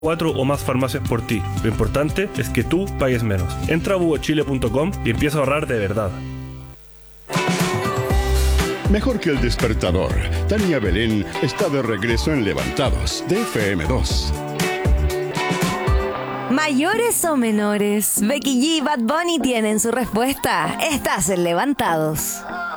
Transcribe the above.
4 o más farmacias por ti. Lo importante es que tú pagues menos. Entra a buochile.com y empieza a ahorrar de verdad. Mejor que el despertador, Tania Belén está de regreso en Levantados, de FM2. ¿Mayores o menores? Becky G y Bad Bunny tienen su respuesta. Estás en Levantados.